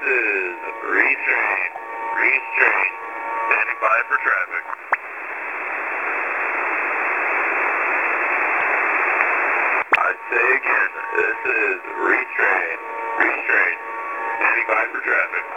is Restrain. Restrain. Standing by for traffic. I say again, this is Restrain. Restrain. Standing by for traffic.